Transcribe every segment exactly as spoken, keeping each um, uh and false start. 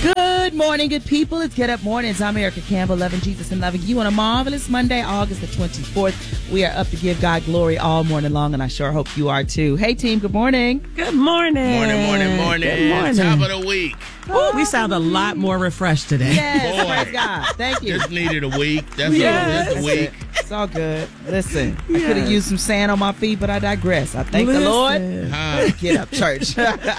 Good morning, good people. It's Get Up Mornings. I'm Erica Campbell, loving Jesus and loving you on a marvelous Monday, August the twenty-fourth. We are up to give God glory all morning long, and I sure hope you are too. Hey, team, good morning. Good morning. Morning, morning, morning. Good morning. Top of the week. Ooh, we sound a lot more refreshed today. Yes, Boy. praise God. Thank you. Just needed a week. That's Yes. all. Just a week. It's all good. Listen, I Yes. could have used some sand on my feet, but I digress. I thank the Lord. Listen. Huh. Get up, church.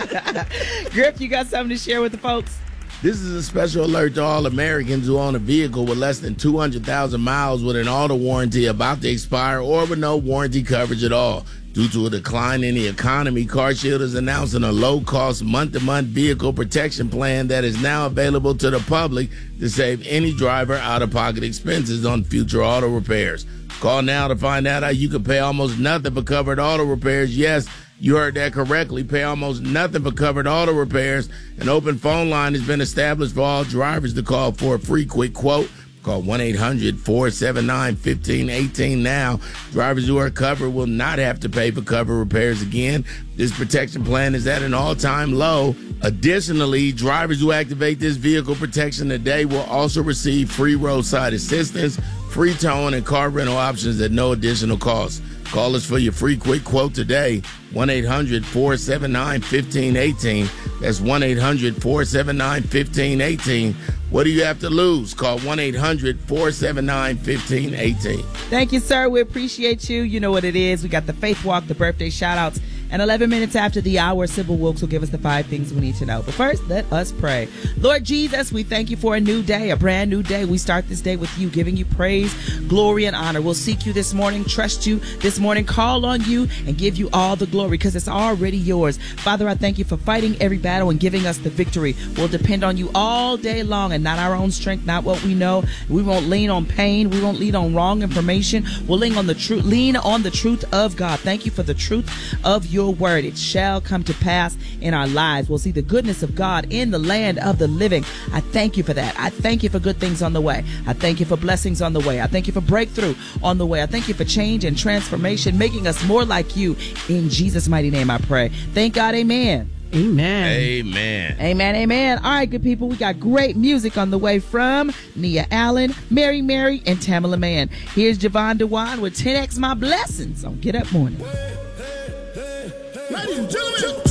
Griff, you got something to share with the folks? This is a special alert to all Americans who own a vehicle with less than two hundred thousand miles with an auto warranty about to expire or with no warranty coverage at all. Due to a decline in the economy, CarShield is announcing a low-cost month-to-month vehicle protection plan that is now available to the public to save any driver out-of-pocket expenses on future auto repairs. Call now to find out how you can pay almost nothing for covered auto repairs. Yes, you heard that correctly. Pay almost nothing for covered auto repairs. An open phone line has been established for all drivers to call for a free quick quote. Call one eight hundred four seven nine one five one eight now. Drivers who are covered will not have to pay for cover repairs again. This protection plan is at an all-time low. Additionally, drivers who activate this vehicle protection today will also receive free roadside assistance, free towing, and car rental options at no additional cost. Call us for your free quick quote today, one eight hundred four seven nine one five one eight. That's one eight hundred four seven nine one five one eight. What do you have to lose? Call one eight hundred four seven nine one five one eight. Thank you, sir. We appreciate you. You know what it is. We got the Faith Walk, the birthday shout-outs, and eleven minutes after the hour, Sybil Wilkes will give us the five things we need to know. But first, let us pray. Lord Jesus, we thank you for a new day, a brand new day. We start this day with you, giving you praise, glory, and honor. We'll seek you this morning, trust you this morning, call on you, and give you all the glory because it's already yours. Father, I thank you for fighting every battle and giving us the victory. We'll depend on you all day long and not our own strength, not what we know. We won't lean on pain. We won't lean on wrong information. We'll lean on the truth, lean on the truth of God. Thank you for the truth of your word. It shall come to pass in our lives. We'll see the goodness of God in the land of the living. I thank you for that. I thank you for good things on the way. I thank you for blessings on the way. I thank you for breakthrough on the way. I thank you for change and transformation, making us more like you. In Jesus' mighty name I pray. Thank God. Amen. Amen. Amen. Amen, amen. All right, good people, we got great music on the way from Nia Allen, Mary Mary, and Tamala Mann. Here's Javon Dewan with ten X My Blessings on Get Up Morning. Ladies and gentlemen,